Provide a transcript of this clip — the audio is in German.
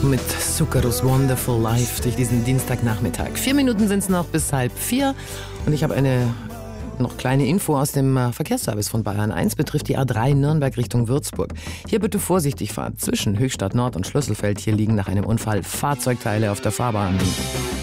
mit Zuckeros Wonderful Life durch diesen Dienstagnachmittag. 4 Minuten sind es noch bis 3:30 und ich habe eine noch kleine Info aus dem Verkehrsservice von Bayern 1, betrifft die A3 Nürnberg Richtung Würzburg. Hier bitte vorsichtig fahren zwischen Höchstadt Nord und Schlüsselfeld. Hier liegen nach einem Unfall Fahrzeugteile auf der Fahrbahn.